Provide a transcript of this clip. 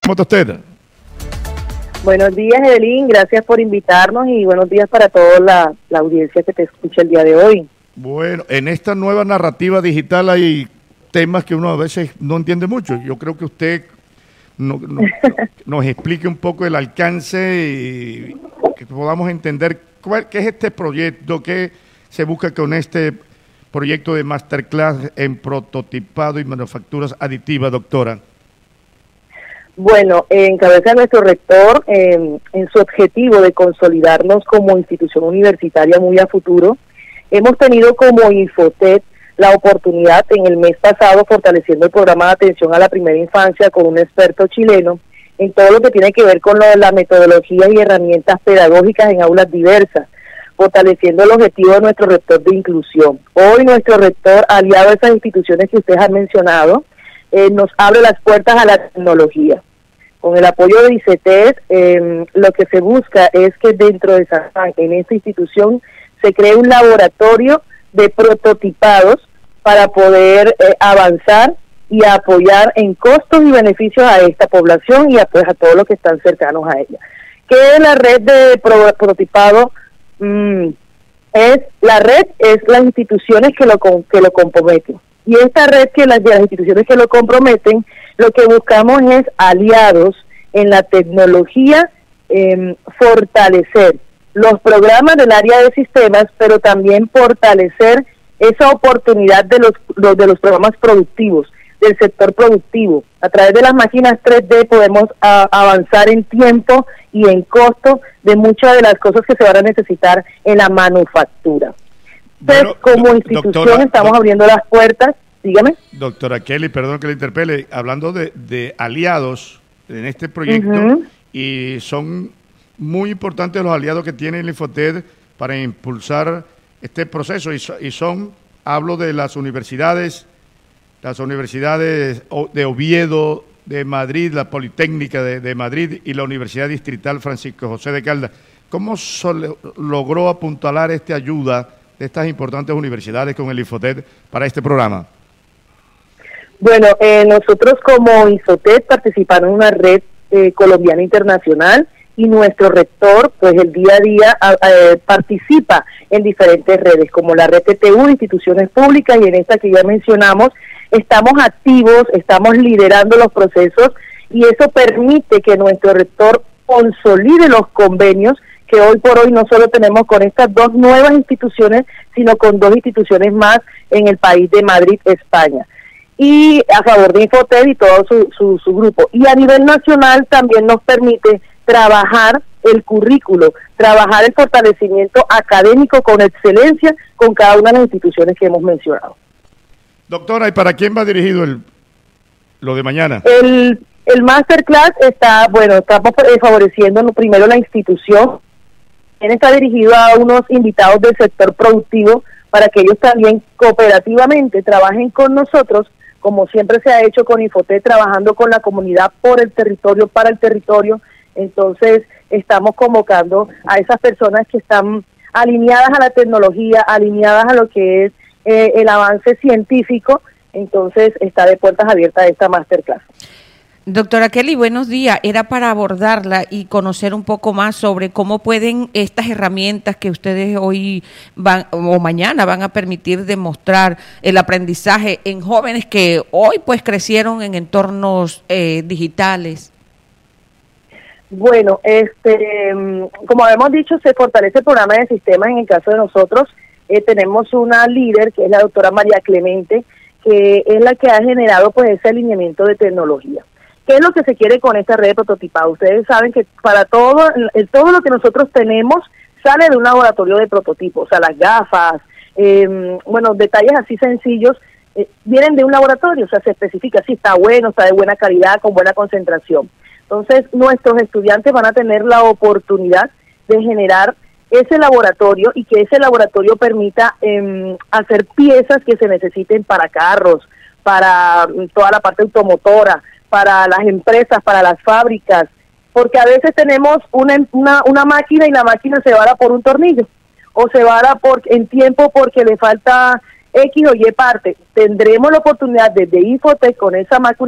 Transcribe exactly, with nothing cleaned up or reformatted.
¿Cómo está usted? Buenos días, Evelyn, gracias por invitarnos y buenos días para toda la, la audiencia que te escucha el día de hoy. Bueno, en esta nueva narrativa digital hay temas que uno a veces no entiende mucho. Yo creo que usted no, no, nos explique un poco el alcance y que podamos entender cuál, qué es este proyecto, qué se busca con este proyecto de Masterclass en prototipado y manufacturas aditivas, doctora. Bueno, en cabeza de nuestro rector, eh, en su objetivo de consolidarnos como institución universitaria muy a futuro, hemos tenido como Infotep la oportunidad en el mes pasado, fortaleciendo el programa de atención a la primera infancia con un experto chileno, en todo lo que tiene que ver con lo de la metodología y herramientas pedagógicas en aulas diversas, fortaleciendo el objetivo de nuestro rector de inclusión. Hoy nuestro rector, aliado a esas instituciones que ustedes han mencionado, eh, nos abre las puertas a la tecnología. Con el apoyo de ICETES, eh, lo que se busca es que dentro de San Juan, en esta institución, se cree un laboratorio de prototipados para poder eh, avanzar y apoyar en costos y beneficios a esta población y a, pues, a todos los que están cercanos a ella. ¿Qué es la red de pro prototipado? Mm, es la red es las instituciones que lo que lo comprometen. Y esta red que las de las instituciones que lo comprometen, lo que buscamos es aliados en la tecnología, eh, fortalecer los programas del área de sistemas, pero también fortalecer esa oportunidad de los, los de los programas productivos, del sector productivo. A través de las máquinas tres D podemos a, avanzar en tiempo y en costo de muchas de las cosas que se van a necesitar en la manufactura. Entonces, bueno, como institución doctora, estamos doc abriendo las puertas. Dígame. Doctora Kelly, perdón que le interpele, hablando de, de aliados en este proyecto, uh-huh. y son muy importantes los aliados que tiene el Infotep para impulsar este proceso, y, y son, hablo de las universidades, las universidades de Oviedo, de Madrid, la Politécnica de, de Madrid y la Universidad Distrital Francisco José de Caldas. ¿Cómo sol, logró apuntalar esta ayuda de estas importantes universidades con el Infotep para este programa? Bueno, eh, nosotros como Infotep participamos en una red eh, colombiana internacional y nuestro rector, pues el día a día a, a, participa en diferentes redes, como la red T T U, instituciones públicas, y en esta que ya mencionamos, estamos activos, estamos liderando los procesos, y eso permite que nuestro rector consolide los convenios que hoy por hoy no solo tenemos con estas dos nuevas instituciones, sino con dos instituciones más en el país de Madrid, España. Y a favor de Infotep y todo su, su, su grupo. Y a nivel nacional también nos permite trabajar el currículo, trabajar el fortalecimiento académico con excelencia con cada una de las instituciones que hemos mencionado. Doctora, ¿y para quién va dirigido el lo de mañana? El, el Masterclass está, bueno, estamos favoreciendo primero la institución, también está dirigido a unos invitados del sector productivo para que ellos también cooperativamente trabajen con nosotros, como siempre se ha hecho con Infotep, trabajando con la comunidad por el territorio, para el territorio. Entonces estamos convocando a esas personas que están alineadas a la tecnología, alineadas a lo que es eh, el avance científico. Entonces está de puertas abiertas esta Masterclass. Doctora Kelly, buenos días. Era para abordarla y conocer un poco más sobre cómo pueden estas herramientas que ustedes hoy van o mañana van a permitir demostrar el aprendizaje en jóvenes que hoy pues crecieron en entornos eh, digitales. Bueno, este, como habíamos dicho, se fortalece el programa de sistemas. En el caso de nosotros, eh, tenemos una líder que es la doctora María Clemente, que es la que ha generado pues ese alineamiento de tecnología. ¿Qué es lo que se quiere con esta red de prototipado? Ustedes saben que para todo, el, todo lo que nosotros tenemos sale de un laboratorio de prototipos, o sea, las gafas, eh, bueno, detalles así sencillos, eh, vienen de un laboratorio, o sea, se especifica si está bueno, está de buena calidad, con buena concentración. Entonces, nuestros estudiantes van a tener la oportunidad de generar ese laboratorio y que ese laboratorio permita eh, hacer piezas que se necesiten para carros, para toda la parte automotora, para las empresas, para las fábricas, porque a veces tenemos una, una, una máquina y la máquina se vara por un tornillo, o se vara por, en tiempo porque le falta X o Y parte. Tendremos la oportunidad desde Infotep con esa máquina